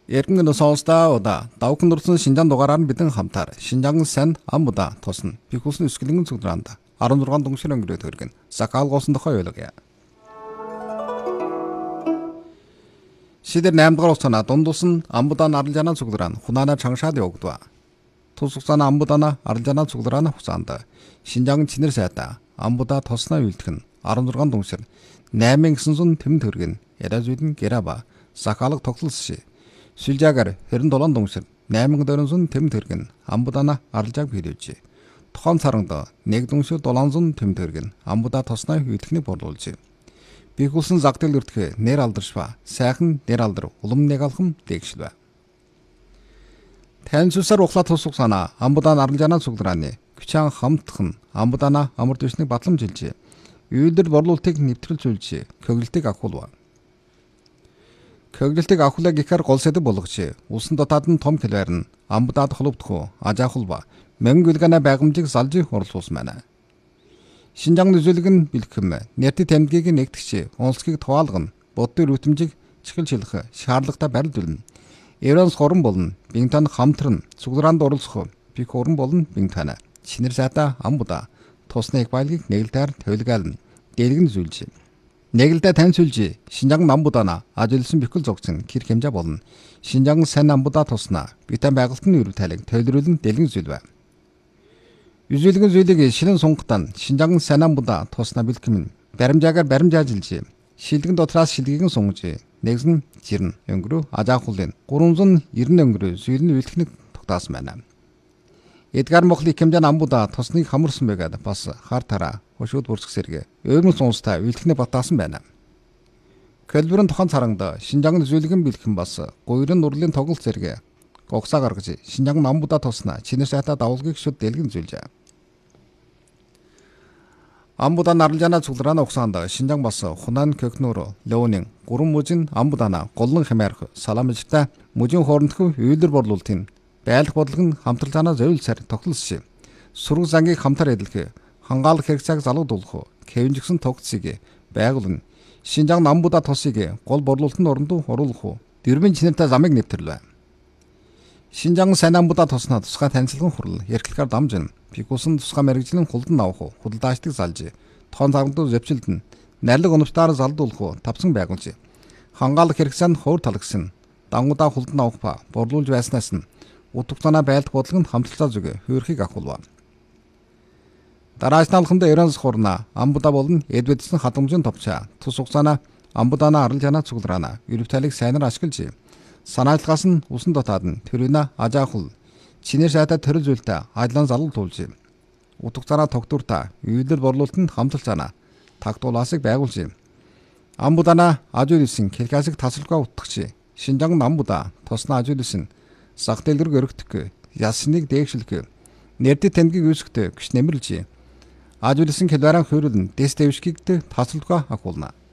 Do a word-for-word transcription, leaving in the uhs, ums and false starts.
Эргэн сонсдаа удаа давхан дурсан Шинжаан дугаараар нь бидэн хамтаар Шинжаан сайн амбуда тусна. Бихүүлсэн өсгөлэн зүгдранда арван зургаан дунгшир өнгөрөөд хөргөн. Сакаалгоосон дохой ойлгоё. Шидэр наймд дугаар уцана дундулсан амбуда наралжаана зүгдран хунаана чангшаад явагдва. Тусуксана амбудана аралжаана зүгдрана хусаанда. Шинжаан чинэр сайта амбуда тоснаа үйлдэх нь арван зургаан дунгшир наймын гэсэн сун тэмд хөргөн. Яразүйдэн гэраба сакаалг тоглолсши. Сүлжаагаар хэрэнд долоон дунгшир найман дөрөн сун тэмд хөргөн амбудана аралжааг биелүүлжээ. Тохон саранд нэг дунгшир долоон сун тэмд хөргөн амбуда тосноо үйлдэхний борлуулжээ. Бихүүлсэн загтал өртгөө нэр алдаршва сайхан нэр алдар улам нэг алхам дээгшлвэ. Таньсусаар ухлаа тусук санаа амбудаан аралжаана цуглааны күчаан хамтхан амбудана амар дэвшнийг батламжилжээ. Үйлдэл борлуулалтыг нэвтрүүлжүүлжээ. Көглөлтийг ахуулва. Көглөлтийг ахуулаа гэхээр гол сэдэв болгожээ. Улсын дотоод нь том хэлбэр нь амбудаад холбогдох ажаахулба мөнгө үлгэнэ байгамжийг салж орлуулсан байна. Шинжаан үзүүлэг нь бэлтгэм нэртэй тамдгийг нэгтгэж онцлогийг туваалгана. Боддын рүтэмжийг чихэл шилэх шаардлагатай барилдуулна. Евронс хорон болно. Бинтан хамтран цуглаанд оролцох. Бик хорон болно бинтана. Шинэр сайта амбуда тусны их байлгийг нэгэлдээр төлгөөлнө. Дэлгэн зүйлж. Нэгэлдэ таньсуулж Шинжаан амбудана ажилласан бихэл зогцсон кир хэмжээ болно. Шинжаан сайн амбуда туснаа битэн байгуултны өрөв тайлыг төлрүүлэн дэлгэн зүйлвэ. Үзүүлгэн зүйлийг шилэн сунгатан Шинжаан сайн амбуда туснаа бэлтгэм. Баримжаагаар баримжаажилж шилдэгэн дотроос шилдэгэн сунгаж нэгэн жирэн өнгөрөө ажаахуулын гурван зуун нэрэн өнгөрөө зүйлийн үйлдэхнийг тогтаасан байна. Эдгар Мохлик хэмжээний амбуда тосныг хамарсан байгаад бас хар тараа хошууд бүрсэх сэргэ өвгөн сонстай үйлдэхний батаасан байна. Көлбөрн тохон царангад Шинжаан зүйлгэн бэлхэн бас гуйрын нурлын тоглолт зэрэг гогсаа гаргаж Шинжаан амбуда тоснаа чинэр сайта давуулгыг шүд дэлгэн зүйлжээ. Амбуда наралжаана цуглаана ухсаанд Шинжаан бас хунаан көкнөр лөөнийн гурван мужийн амбудана голлон хэмээрх саламжтай мужийн хоорондох үйлдэл борлуулалтын байлах бодлого нь хамтралцаанаа зөвл сар тогтолсшээ. Сураг зангийг хамтар эдэлэх хангаалах хэрэгцээг залгуулах кевинжигсэн тогтцыг байгуулна. Шинжаан амбуда тосыг гол борлуулалтын орондоо оруулах дэрвэн чинэртэй замыг нэвтэрлээ. Шинжаан сайн амбуда тосноо тусгай танилцлагын хурал ярилцлагаар дамжин бикусан тусгай мэрэгжлийн хулдан авах худалдаачдыг залж тоон цагтаа зөвчлөлдөн найрлаг оновчтоор залдуулах тавцан байгуулж хангаалах хэрэгцээнд хуур талагсан дангуудаа хулдан авах ба борлуулж байснаас нь утгатана байлдах бодлого нь хамталцаа зүг хөөрхийг ахуулва. Дараач налханд Евронс хорна амбуда болон эдвэдсэн хадамжийн товчаа тус угсаана амбудана аралжаана цуглаана ерөв тайлыг сайнаар ашиглаж санаачлагаас нь усан дотоод нь төрөөнө ажаахул чинэр сайта төрөл зүйлтэй ажлан залгал туулж утгатана тогтворта үйлдэл борлуулалтанд хамталцаана тагтуулаасыг байгуулж амбудана ажуулсан келкасыг тасалгаа утгах Шинжаан амбуда тосноо ажуулсан сах дэлгэр өргөдөх ясныг дээгшлэх нэрдэд тэмдгийг үүсгэх güç нэмэрлж ажуулсан хэлбэрэн хөрөлн дэс дэвшгийгд тасалгаа ахуулна.